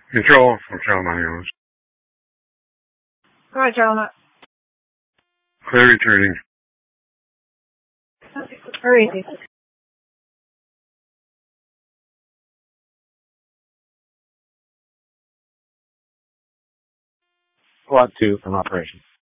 Control from Charlotte News. Hi, Charlotte. Clear returning. Where is he? Squad 2 from operation.